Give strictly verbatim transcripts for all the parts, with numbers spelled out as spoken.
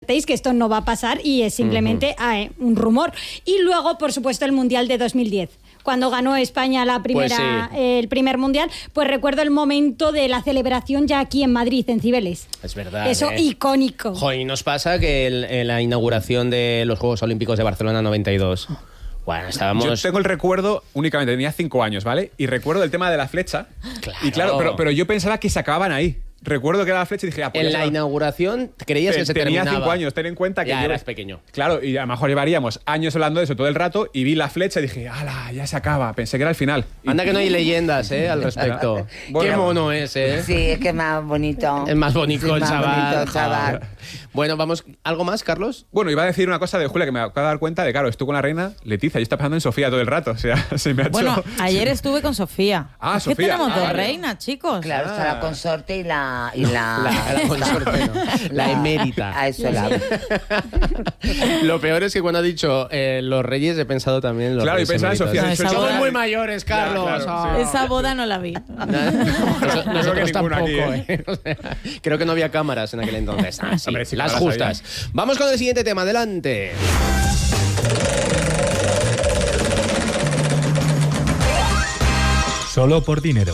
acertéis que esto no va a pasar y es simplemente uh-huh. eh, un rumor. Y luego, por supuesto, el Mundial de dos mil diez. Cuando ganó España la primera, pues sí. eh, el primer mundial, pues recuerdo el momento de la celebración ya aquí en Madrid, en Cibeles. Es verdad. Eso eh. icónico. Joder, nos pasa que el, en la inauguración de los Juegos Olímpicos de Barcelona noventa y dos... Bueno, estábamos... Yo tengo el recuerdo, únicamente tenía cinco años, ¿vale? Y recuerdo el tema de la flecha. Claro. Y claro, pero, pero yo pensaba que se acababan ahí. Recuerdo que era la flecha y dije... Ah, pues en la sabes, inauguración creías te, que se tenía terminaba. Tenía cinco años, ten en cuenta que... Ya yo, eras pequeño. Claro, y a lo mejor llevaríamos años hablando de eso todo el rato y vi la flecha y dije, ¡hala, ya se acaba! Pensé que era el final. Anda que no hay leyendas, ¿eh? Al respecto. Bueno, qué mono es, ¿eh? Sí, es que es más bonito. Es más bonito sí, el más chaval. Bonito, chaval. Bueno, vamos... ¿Algo más, Carlos? Bueno, iba a decir una cosa de Julia que me acabo de dar cuenta de, claro, estuve con la reina Leticia y está pasando en Sofía todo el rato. O sea, se me ha hecho... Bueno, ayer estuve con Sofía. Ah, es Sofía. que tenemos ah, dos vale. reinas, chicos. Claro, ah. está la consorte y la... Y la... La, la consorte, no. La, la emérita. A eso la... Lo peor es que cuando ha dicho eh, los reyes he pensado también en los claro, reyes y pensaba en Sofía. No, Somos boda... muy mayores, Carlos. Ya, claro, sí. Esa boda no la vi. No, nosotros, nosotros tampoco, aquí, ¿eh? ¿eh? O sea, creo que no había cámaras en aquel entonces. Ah, sí, Hombre, sí, las claro, justas. sabía. Vamos con el siguiente tema, adelante. Solo por dinero.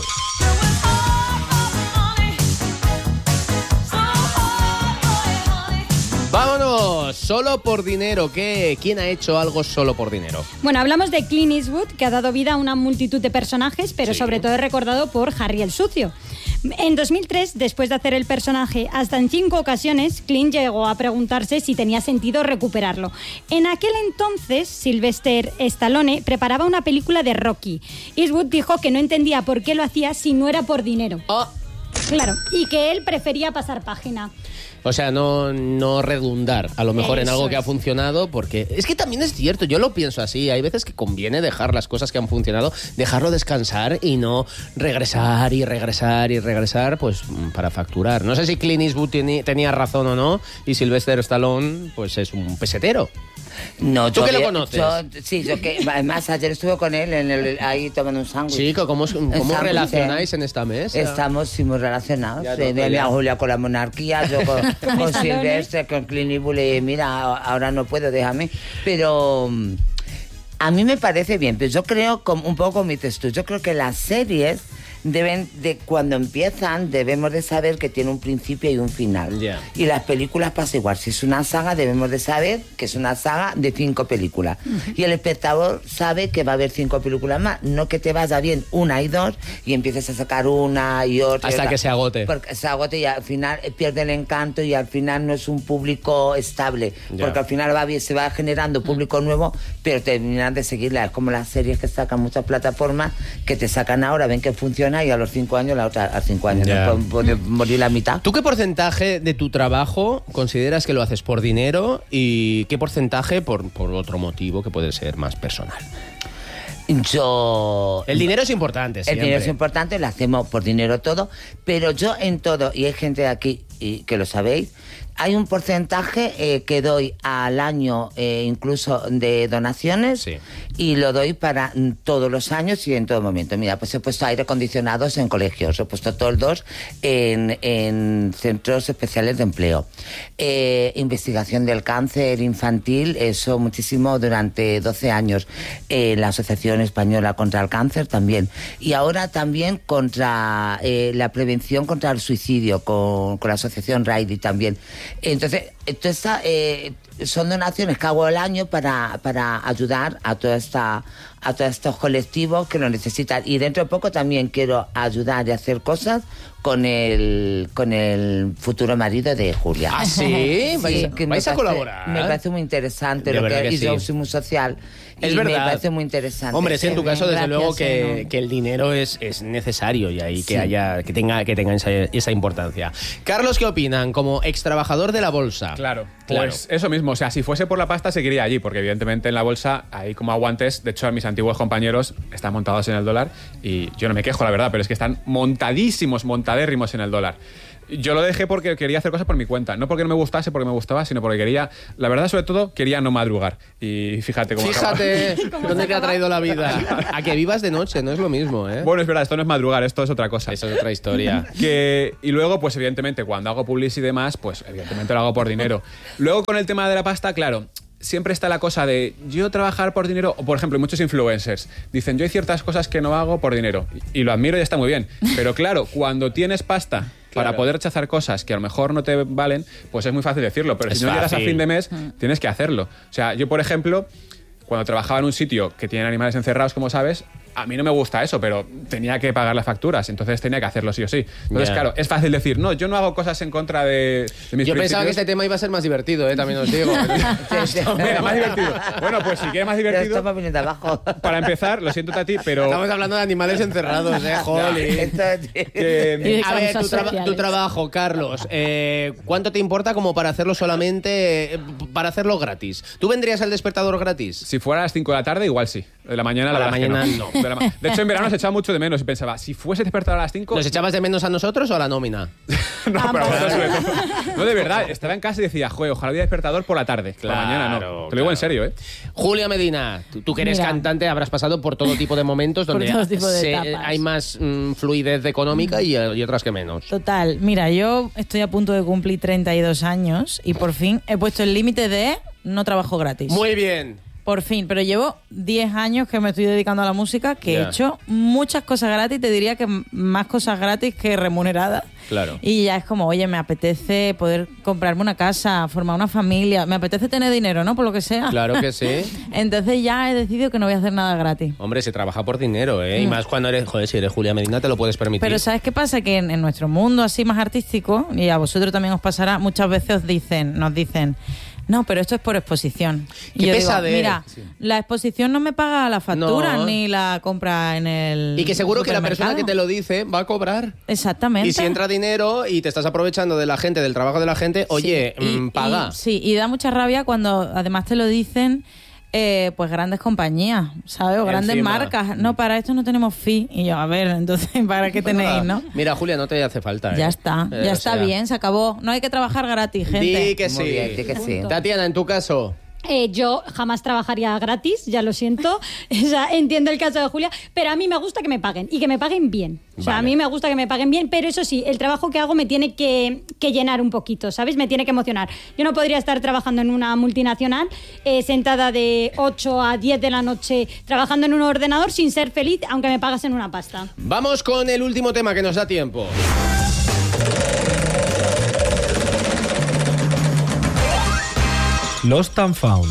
Vámonos, solo por dinero. ¿Qué? ¿Quién ha hecho algo solo por dinero? Bueno, hablamos de Clint Eastwood, que ha dado vida a una multitud de personajes, pero Sí. sobre todo es recordado por Harry el Sucio. En dos mil tres, después de hacer el personaje hasta en cinco ocasiones, Clint llegó a preguntarse si tenía sentido recuperarlo. En aquel entonces, Sylvester Stallone preparaba una película de Rocky. Eastwood dijo que no entendía por qué lo hacía si no era por dinero. Oh. Claro, y que él prefería pasar página. O sea, no, no redundar a lo mejor en Eso algo que es. ha funcionado, porque es que también es cierto, yo lo pienso así, hay veces que conviene dejar las cosas que han funcionado, dejarlo descansar y no regresar y regresar y regresar, pues para facturar. No sé si Clint Eastwood teni- tenía razón o no, y Sylvester Stallone pues es un pesetero. No, ¿Tú yo que lo vi- conoces? yo- sí, yo que... Además, ayer estuve con él en el, ahí tomando un sándwich. Chico, ¿cómo, cómo sándwich, relacionáis en esta mesa? Estamos sí, muy relacionados. Ya, Eh, no, de mi ya. Julia con la monarquía, yo con, con Stallone. Silvestre, con Clint Eastwood. Y mira, ahora no puedo, déjame. Pero mm, a mí me parece bien. Pero yo creo, como, un poco como dices tú, yo creo que las series deben de cuando empiezan debemos de saber que tiene un principio y un final. Yeah. Y las películas pasa igual. Si es una saga debemos de saber que es una saga de cinco películas. Uh-huh. Y el espectador sabe que va a haber cinco películas más, no que te vaya bien una y dos y empieces a sacar una y otra. Hasta y otra. que se agote. Porque se agote y al final pierde el encanto y al final no es un público estable. Yeah. Porque al final va bien, se va generando público nuevo, pero terminan de seguirla. Es como las series que sacan muchas plataformas que te sacan ahora, ven que funciona y a los cinco años la otra a cinco años Yeah. no puede morir la mitad. ¿Tú qué porcentaje de tu trabajo consideras que lo haces por dinero y qué porcentaje por, por otro motivo que puede ser más personal? Yo... El dinero es importante, El siempre. dinero es importante, lo hacemos por dinero todo, pero yo en todo, y hay gente de aquí y que lo sabéis, hay un porcentaje eh, que doy al año eh, incluso de donaciones Sí. y lo doy para mm, todos los años y en todo momento. Mira, pues he puesto aire acondicionados en colegios, he puesto toldos en, en centros especiales de empleo. Eh, investigación del cáncer infantil, eso muchísimo durante doce años. Eh, la Asociación Española contra el Cáncer también. Y ahora también contra eh, la prevención contra el suicidio con, con la Asociación RAIDI también. Entonces, esto está, eh, son donaciones que hago al año para, para ayudar a toda esta a todos estos colectivos que lo necesitan. Y dentro de poco también quiero ayudar y hacer cosas con el con el futuro marido de Julia. ¿Ah, sí? Sí, ¿Vais, que me vais a parece- colaborar? Me parece muy interesante. De Lo verdad que, que y yo sí. soy muy social. Es y verdad. me parece muy interesante. Hombre, sí, en tu Qué caso, bien, desde gracias, luego que, Eno. que el dinero es, es necesario y ahí que Sí. haya que tenga que tenga esa, esa importancia. Carlos, ¿qué opinan? Como ex trabajador de la bolsa. Claro, Claro. pues eso mismo. O sea, si fuese por la pasta, seguiría allí, porque evidentemente en la bolsa hay como aguantes. De hecho, mis antiguos compañeros están montados en el dólar y yo no me quejo, la verdad, pero es que están montadísimos, montadérrimos en el dólar. Yo lo dejé porque quería hacer cosas por mi cuenta. No porque no me gustase, porque me gustaba, sino porque quería... La verdad, sobre todo, quería no madrugar. Y fíjate cómo Fíjate dónde te ha traído la vida. A que vivas de noche, no es lo mismo, ¿eh? Bueno, es verdad, esto no es madrugar, esto es otra cosa. Eso es otra historia. Que, y luego, pues evidentemente, cuando hago publis y demás, pues evidentemente lo hago por dinero. Luego, con el tema de la pasta, claro... Siempre está la cosa de yo trabajar por dinero, o por ejemplo, muchos influencers dicen yo hay ciertas cosas que no hago por dinero y, y lo admiro y está muy bien, pero claro, cuando tienes pasta claro. para poder rechazar cosas que a lo mejor no te valen, pues es muy fácil decirlo, pero es si no fácil. llegas a fin de mes, tienes que hacerlo. O sea, yo por ejemplo, cuando trabajaba en un sitio que tiene animales encerrados, como sabes, a mí no me gusta eso, pero tenía que pagar las facturas, entonces tenía que hacerlo sí o sí. Entonces, yeah. claro, es fácil decir, no, yo no hago cosas en contra de, de mis Yo principios. pensaba que este tema iba a ser más divertido, ¿eh? También os digo. Mira, más divertido. Bueno, pues si quieres más divertido... Estamos viniendo abajo. Para empezar, lo siento, Tati, pero... Estamos hablando de animales encerrados, ¿eh? Jolín. Que, a ver, tu, traba tu trabajo, Carlos, eh, ¿cuánto te importa como para hacerlo solamente, eh, para hacerlo gratis? ¿Tú vendrías al despertador gratis? Si fuera a las cinco de la tarde, igual sí. De la mañana, la, la mañana no. no. De, la ma de hecho, en verano se echaba mucho de menos y pensaba, si fuese despertador a las cinco... ¿Nos echabas de menos a nosotros o a la nómina? No, pero bueno, sobre todo. No, de verdad, estaba en casa y decía, joder, ojalá hubiera despertador por la tarde. Claro, por la mañana no. Te lo claro. digo en serio, ¿eh? Julia Medina, tú, tú que eres Mira. cantante, habrás pasado por todo tipo de momentos donde tipo de se, hay más mm, fluidez económica y, y otras que menos. Total, mira, yo estoy a punto de cumplir treinta y dos años y por fin he puesto el límite de no trabajo gratis. Muy bien. Por fin, pero llevo diez años que me estoy dedicando a la música, que yeah. he hecho muchas cosas gratis, te diría que más cosas gratis que remuneradas. Claro. Y ya es como, oye, me apetece poder comprarme una casa, formar una familia, me apetece tener dinero, ¿no? Por lo que sea. Claro que sí. Entonces ya he decidido que no voy a hacer nada gratis. Hombre, se trabaja por dinero, ¿eh? Mm. Y más cuando eres, joder, si eres Julia Medina te lo puedes permitir. Pero ¿sabes qué pasa? Que en, en nuestro mundo así más artístico, y a vosotros también os pasará, muchas veces os dicen, nos dicen... No, pero esto es por exposición. Y yo digo, mira, sí. la exposición no me paga la factura no. ni la compra en el Y que seguro que la persona que te lo dice va a cobrar. Exactamente. Y si entra dinero y te estás aprovechando de la gente, del trabajo de la gente, oye, sí. y, mmm, paga. Y, sí, y da mucha rabia cuando además te lo dicen... Eh, pues grandes compañías, ¿sabes? O grandes Encima. marcas. No, para esto no tenemos fee. Y yo, a ver, entonces, ¿para qué bueno, tenéis, no? Mira, Julia, no te hace falta, ¿eh? Ya está, ya eh, está sea... bien, se acabó. No hay que trabajar gratis, gente. Di que sí. Bien, di que sí. Tatiana, en tu caso... Eh, yo jamás trabajaría gratis, ya lo siento. O sea, entiendo el caso de Julia, pero a mí me gusta que me paguen y que me paguen bien. O sea, vale. a mí me gusta que me paguen bien, pero eso sí, el trabajo que hago me tiene que, que llenar un poquito, ¿sabes? Me tiene que emocionar. Yo no podría estar trabajando en una multinacional, eh, sentada de ocho a diez de la noche trabajando en un ordenador sin ser feliz, aunque me pagasen una pasta. Vamos con el último tema que nos da tiempo. Lost and Found.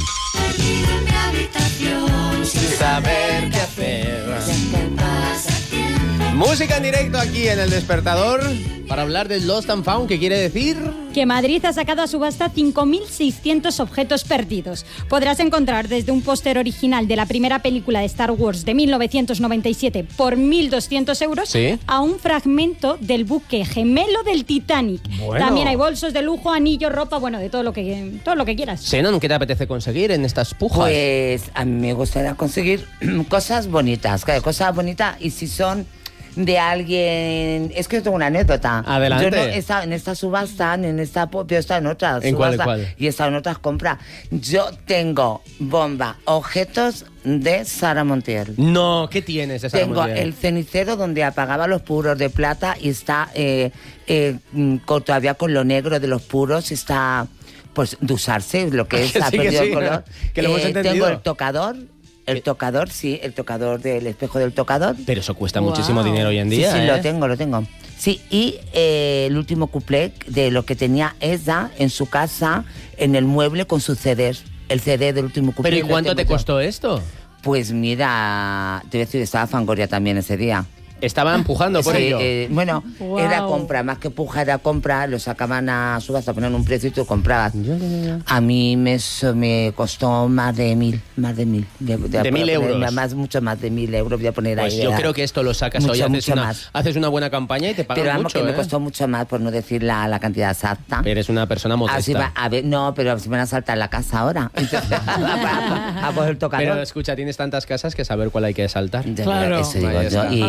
Sin saber qué hacer. Música en directo aquí en El Despertador para hablar del Lost and Found, ¿qué quiere decir? Que Madrid ha sacado a subasta cinco mil seiscientos objetos perdidos. Podrás encontrar desde un póster original de la primera película de Star Wars de mil novecientos noventa y siete por mil doscientos euros ¿Sí? a un fragmento del buque gemelo del Titanic. Bueno. También hay bolsos de lujo, anillos, ropa, bueno, de todo lo que, todo lo que quieras. Xenon, ¿qué te apetece conseguir en estas pujas? Pues a mí me gustaría conseguir cosas bonitas, cosas bonitas y si son... de alguien... Es que yo tengo una anécdota. Adelante. Yo no he estado en esta subasta, en esta... Yo he estado en otras ¿En subasta. cuál, cuál? Y he estado en otras compras. Yo tengo bomba, objetos de Sara Montiel. No, ¿qué tienes de Sara Tengo Montiel? el cenicero donde apagaba los puros de plata y está eh, eh, con, todavía con lo negro de los puros, está... Pues de usarse, lo que es, que ha sí, perdido que sí, el color. que lo hemos eh, entendido. Tengo el tocador. El tocador, sí, el tocador del espejo del tocador. Pero eso cuesta wow. muchísimo dinero hoy en día, Sí, sí, ¿eh? lo tengo, lo tengo. Sí, y eh, el último cuplé de lo que tenía ella en su casa, en el mueble con su C D, el C D del último cuplé. ¿Pero y cuánto te costó esto? Pues mira, te voy a decir, estaba Fangoria también ese día. Estaban empujando por sí, ello. Eh, bueno, wow. era compra, más que puja era compra, lo sacaban a subasta, ponían un precio y tú comprabas. Ya, ya, ya. A mí me, me costó más de mil, más de mil. De, de, de mil euros. Poner, más, mucho más de mil euros voy a poner pues ahí. Yo a, creo que esto lo sacas mucho, hoy, haces mucho una, más. haces una buena campaña y te pagan pero vamos, mucho, que ¿eh? me costó mucho más, por no decir la, la cantidad exacta. Eres una persona modesta. Así va, a ver, no, pero si me van a saltar la casa ahora. Entonces, a, a, a poner el tocador. Pero escucha, tienes tantas casas que saber cuál hay que saltar. Claro. Eso digo yo. Y, y,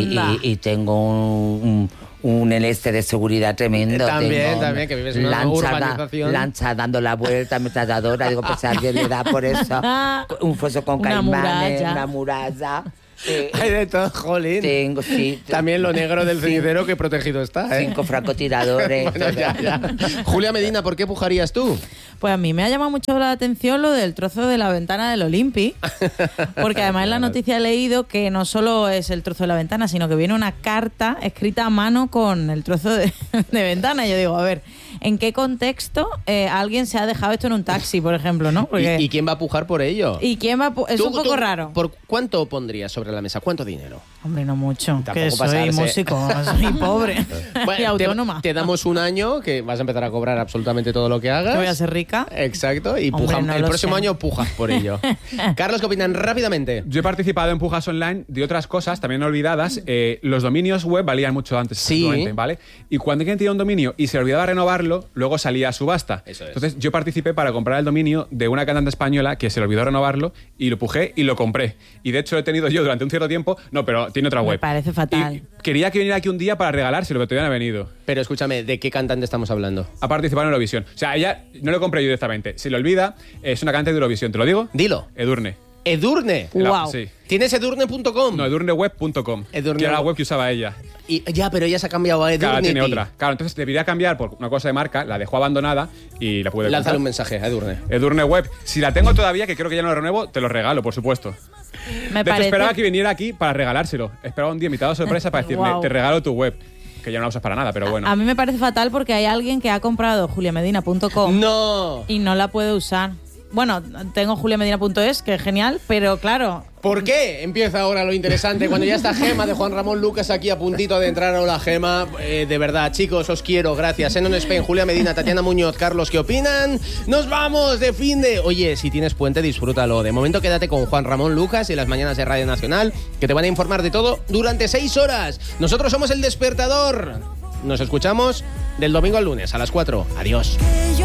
y tengo un, un, un este de seguridad tremendo. También, tengo también, que vives en una lancha, urbanización. lancha dando la vuelta, ametralladora. Digo, pues a alguien le da por eso. Un foso con Una caimanes, muralla. una muralla. Eh, Hay de todo, jolín. tengo, sí. También lo negro del Sí. cenicero que protegido está, ¿eh? Cinco francotiradores. Bueno, ya, ya. Julia Medina, ¿por qué pujarías tú? Pues a mí me ha llamado mucho la atención lo del trozo de la ventana del Olympi, porque además en la noticia he leído que no solo es el trozo de la ventana, sino que viene una carta escrita a mano con el trozo de, de ventana. Y yo digo, a ver, ¿en qué contexto eh, alguien se ha dejado esto en un taxi, por ejemplo, no? Porque- ¿Y, y quién va a pujar por ello? ¿Y quién va a pu- Es Tú- un poco tú, raro. ¿Por cuánto pondrías sobre la mesa? ¿Cuánto dinero? Hombre, no mucho, Tampoco que soy pasarse. músico, soy pobre y Bueno, autónoma. Te, te damos un año que vas a empezar a cobrar absolutamente todo lo que hagas. Que voy a ser rica. Exacto, y Hombre, puja- no el lo próximo sé. año pujas por ello. Carlos, ¿qué opinan rápidamente? Yo he participado en pujas online de otras cosas también olvidadas. Eh, los dominios web valían mucho antes, Sí. actualmente, ¿vale? Y cuando alguien tenía un dominio y se olvidaba renovarlo, luego salía a subasta. Eso es. Entonces yo participé para comprar el dominio de una cantante española que se le olvidó renovarlo y lo pujé y lo compré. Y de hecho lo he tenido yo durante un cierto tiempo. No, pero tiene otra Me web. parece fatal. Y quería que viniera aquí un día para regalárselo, pero todavía no ha venido. Pero escúchame, ¿de qué cantante estamos hablando? Ha participado en Eurovisión. O sea, ella no lo compré yo directamente. Si lo olvida, es una cantante de Eurovisión. ¿Te lo digo? Dilo. Edurne. Edurne. La- Guau. Sí. ¿Tienes edurne punto com? No, edurneweb punto com. Edurne- Que era la web que usaba ella. Y, ya, pero ella se ha cambiado a Edurne. Claro, tiene otra. Claro, entonces debería cambiar por una cosa de marca, la dejó abandonada y la pude Lánzale un comprar. mensaje a Edurne. Edurne Web. Si la tengo todavía, que creo que ya no la renuevo, te lo regalo, por supuesto. Me de hecho, parece... esperaba que viniera aquí para regalárselo. Esperaba un día invitado a sorpresa para decirle, Guau. te regalo tu web. Que ya no la usas para nada, pero bueno. A mí me parece fatal porque hay alguien que ha comprado julia medina punto com ¡No! y no la puede usar. Bueno, tengo julia medina punto es, que es genial, pero claro, ¿Por qué? Empieza ahora lo interesante. Cuando ya está Gema de Juan Ramón Lucas aquí a puntito de entrar. Hola, Gema. Eh, de verdad, chicos, os quiero. Gracias. Enon Spain, Julia Medina, Tatiana Muñoz, Carlos, ¿qué opinan? ¡Nos vamos de fin de... Oye, si tienes puente, disfrútalo. De momento, quédate con Juan Ramón Lucas y las mañanas de Radio Nacional, que te van a informar de todo durante seis horas. Nosotros somos El Despertador. Nos escuchamos del domingo al lunes a las cuatro. Adiós.